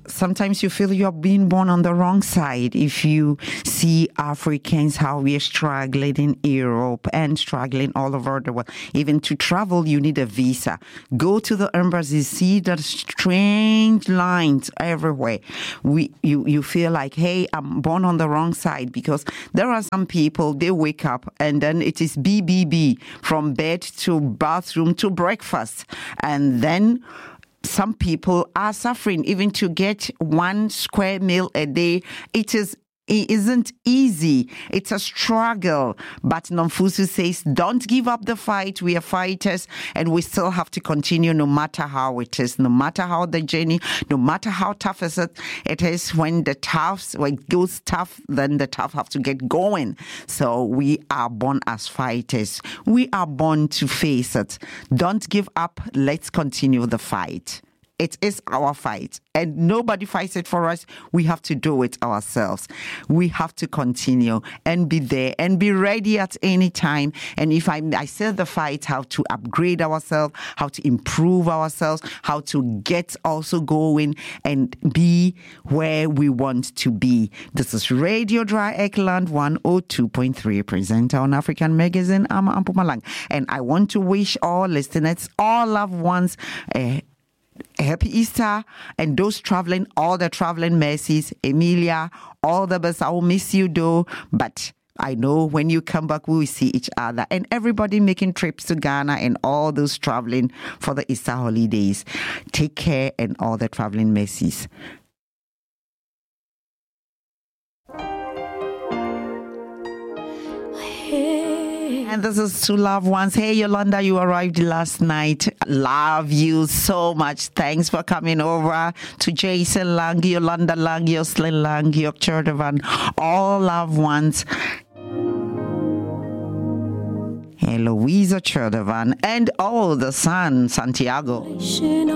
sometimes you feel you're being born on the wrong side. If you see Africans, how we are struggling in Europe and struggling all over the world. Even to travel, you need a visa. Go to the embassy, see the strange lines everywhere. You feel like, hey, I'm born on the wrong side, because there are some people, they wake up and then it is BBB, from bed to bathroom to breakfast. And then some people are suffering even to get 1 square meal a day. It isn't easy. It's a struggle. But Nomfusu says, don't give up the fight. We are fighters and we still have to continue no matter how it is, no matter how the journey, no matter how tough it is. When it goes tough, then the tough have to get going. So we are born as fighters. We are born to face it. Don't give up. Let's continue the fight. It is our fight, and nobody fights it for us. We have to do it ourselves. We have to continue and be there and be ready at any time. And if I say the fight, how to upgrade ourselves, how to improve ourselves, how to get also going and be where we want to be. This is Radio Dry Eggland 102.3, presenter on African Magazine. I'm Ampumalang, and I want to wish all listeners, all loved ones, Happy Easter, and those traveling, all the traveling mercies. Emilia, all the best. I will miss you though, but I know when you come back, we will see each other. And everybody making trips to Ghana and all those traveling for the Easter holidays. Take care, and all the traveling mercies. And this is to loved ones. Hey, Yolanda, you arrived last night. Love you so much. Thanks for coming over. To Jason Lang, Yolanda Lang, Yoslin Lang, York Churdavan, all loved ones. Hey, Louisa Churdavan, and all the son, Santiago.